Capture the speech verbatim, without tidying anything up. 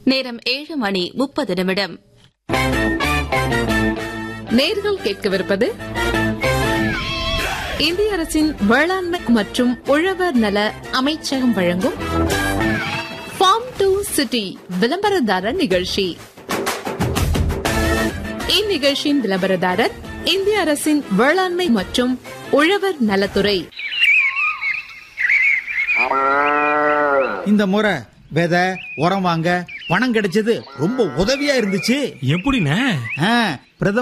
நேரம் ஏழு மணி முப்பது நிமிடம். நேர்கள் கேட்கவிருப்பது இந்திய அரசின் வேளாண்மை மற்றும் உழவர் நல அமைச்சகம் வழங்கும் ஃபார்ம் டு சிட்டி விளம்பரதாரர் நிகழ்ச்சி. இந்நிகழ்ச்சியின் விளம்பரதாரர் இந்திய அரசின் வேளாண்மை மற்றும் உழவர் நலத்துறை. இந்த முறை விதை உரம் வாங்க பணம் கிடைச்சது ரொம்ப உதவியா இருந்துச்சு. எப்படிண்ணே?